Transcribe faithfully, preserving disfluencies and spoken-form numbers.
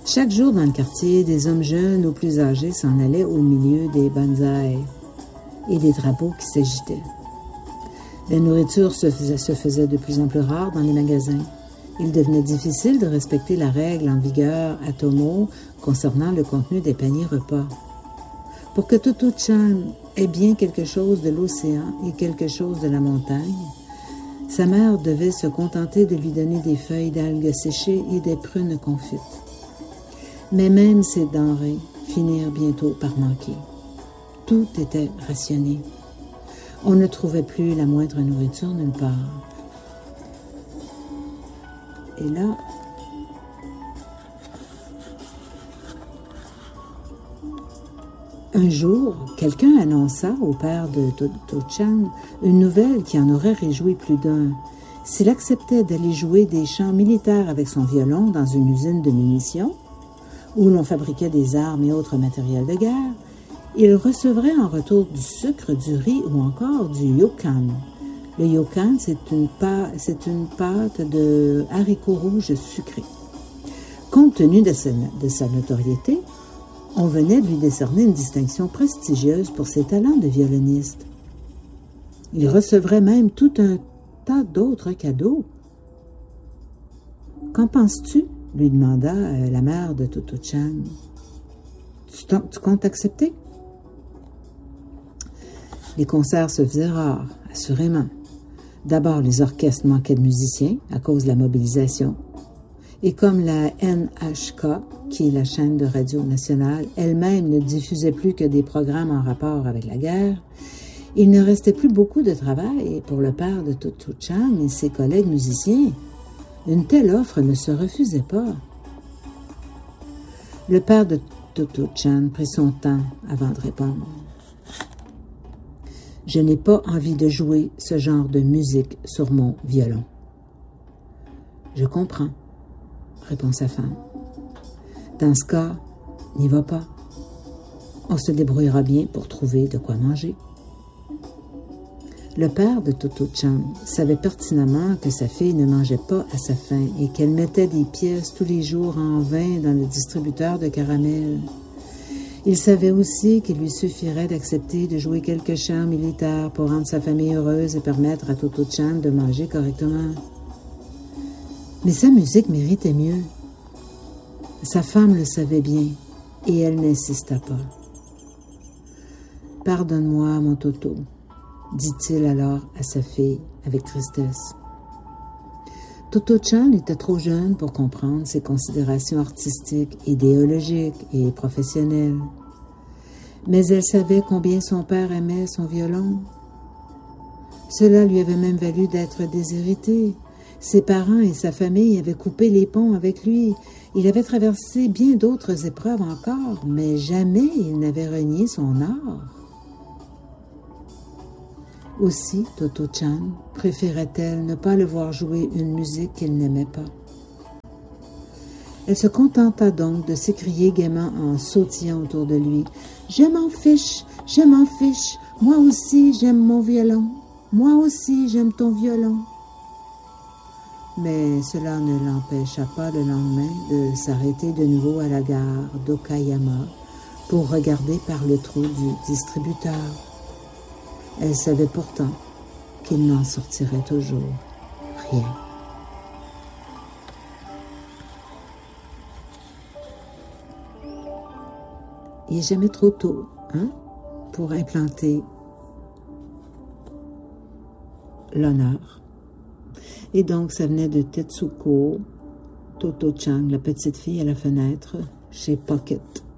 Chaque jour dans le quartier, des hommes jeunes ou plus âgés s'en allaient au milieu des bonsaïs et des drapeaux qui s'agitaient. La nourriture se faisait, se faisait de plus en plus rare dans les magasins. Il devenait difficile de respecter la règle en vigueur à Tomo concernant le contenu des paniers repas. Pour que Toto-chan ait bien quelque chose de l'océan et quelque chose de la montagne, sa mère devait se contenter de lui donner des feuilles d'algues séchées et des prunes confites. Mais même ces denrées finirent bientôt par manquer. Tout était rationné. On ne trouvait plus la moindre nourriture nulle part. Et là, un jour, quelqu'un annonça au père de Toto-chan une nouvelle qui en aurait réjoui plus d'un. S'il acceptait d'aller jouer des chants militaires avec son violon dans une usine de munitions, où l'on fabriquait des armes et autres matériels de guerre, il recevrait en retour du sucre, du riz ou encore du yokan. Le yokan, c'est une, pâte, c'est une pâte de haricots rouges sucrés. Compte tenu de sa, de sa notoriété, on venait de lui décerner une distinction prestigieuse pour ses talents de violoniste. Il recevrait même tout un tas d'autres cadeaux. « Qu'en penses-tu » lui demanda euh, la mère de Toto-chan. Tu, tu comptes accepter? Les concerts se faisaient rares, assurément. D'abord, les orchestres manquaient de musiciens à cause de la mobilisation. Et comme la N H K, qui est la chaîne de radio nationale, elle-même ne diffusait plus que des programmes en rapport avec la guerre, il ne restait plus beaucoup de travail pour le père de Toto-chan et ses collègues musiciens. Une telle offre ne se refusait pas. Le père de Toto-chan prit son temps avant de répondre. « Je n'ai pas envie de jouer ce genre de musique sur mon violon. »« Je comprends, » répond sa femme. « Dans ce cas, n'y va pas. On se débrouillera bien pour trouver de quoi manger. » Le père de Toto-chan savait pertinemment que sa fille ne mangeait pas à sa faim et qu'elle mettait des pièces tous les jours en vain dans le distributeur de caramel. Il savait aussi qu'il lui suffirait d'accepter de jouer quelques chants militaires pour rendre sa famille heureuse et permettre à Toto-chan de manger correctement. Mais sa musique méritait mieux. Sa femme le savait bien et elle n'insista pas. « Pardonne-moi, mon Toto, » dit-il alors à sa fille avec tristesse. Toto-chan était trop jeune pour comprendre ses considérations artistiques, idéologiques et professionnelles. Mais elle savait combien son père aimait son violon. Cela lui avait même valu d'être déshérité. Ses parents et sa famille avaient coupé les ponts avec lui. Il avait traversé bien d'autres épreuves encore, mais jamais il n'avait renié son art. Aussi, Toto-chan préférait-elle ne pas le voir jouer une musique qu'il n'aimait pas. Elle se contenta donc de s'écrier gaiement en sautillant autour de lui. « Je m'en fiche, je m'en fiche, moi aussi j'aime mon violon, moi aussi j'aime ton violon. » Mais cela ne l'empêcha pas le lendemain de s'arrêter de nouveau à la gare d'Okayama pour regarder par le trou du distributeur. Elle savait pourtant qu'il n'en sortirait toujours rien. Il n'est jamais trop tôt, hein, pour implanter l'honneur. Et donc, ça venait de Tetsuko Toto-chan, la petite fille à la fenêtre, chez Pocket.